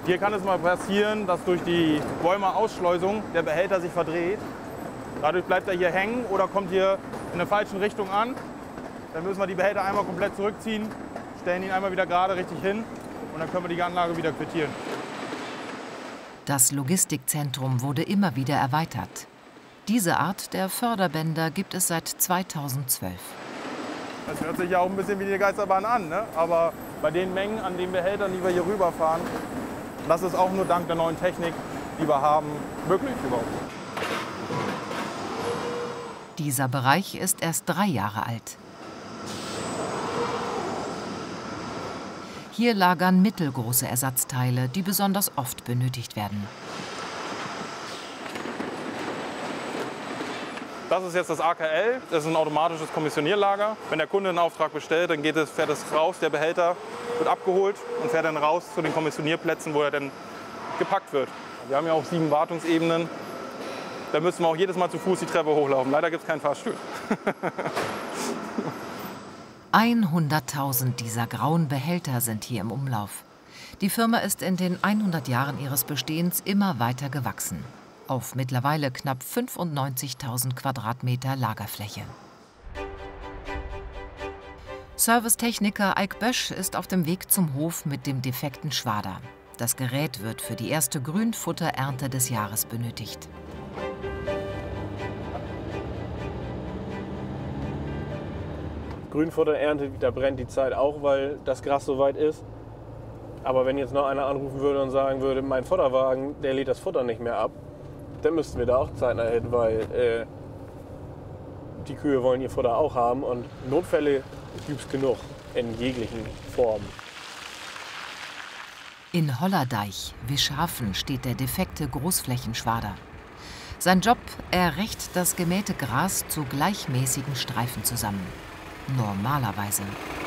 Hier kann es mal passieren, dass durch die Bäume-Ausschleusung der Behälter sich verdreht. Dadurch bleibt er hier hängen oder kommt hier in der falschen Richtung an. Dann müssen wir die Behälter einmal komplett zurückziehen, stellen ihn einmal wieder gerade richtig hin und dann können wir die Anlage wieder quittieren. Das Logistikzentrum wurde immer wieder erweitert. Diese Art der Förderbänder gibt es seit 2012. Das hört sich ja auch ein bisschen wie die Geisterbahn an, ne? Aber bei den Mengen an den Behältern, die wir hier rüberfahren, das ist auch nur dank der neuen Technik, die wir haben, möglich überhaupt. Dieser Bereich ist erst 3 Jahre alt. Hier lagern mittelgroße Ersatzteile, die besonders oft benötigt werden. Das ist jetzt das AKL, das ist ein automatisches Kommissionierlager. Wenn der Kunde einen Auftrag bestellt, dann fährt es raus, der Behälter wird abgeholt und fährt dann raus zu den Kommissionierplätzen, wo er dann gepackt wird. Wir haben ja auch 7 Wartungsebenen. Da müssen wir auch jedes Mal zu Fuß die Treppe hochlaufen. Leider gibt es keinen Fahrstuhl. 100.000 dieser grauen Behälter sind hier im Umlauf. Die Firma ist in den 100 Jahren ihres Bestehens immer weiter gewachsen. Auf mittlerweile knapp 95.000 Quadratmeter Lagerfläche. Servicetechniker Eik Bösch ist auf dem Weg zum Hof mit dem defekten Schwader. Das Gerät wird für die erste Grünfutterernte des Jahres benötigt. Grünfutterernte, da brennt die Zeit auch, weil das Gras so weit ist. Aber wenn jetzt noch einer anrufen würde und sagen würde, mein Futterwagen, der lädt das Futter nicht mehr ab, dann müssten wir da auch zeitnah hin, weil die Kühe wollen ihr Futter auch haben und Notfälle gibt es genug in jeglichen Formen. In Hollerdeich, Wischhafen, steht der defekte Großflächenschwader. Sein Job, er rächt das gemähte Gras zu gleichmäßigen Streifen zusammen. Normalerweise.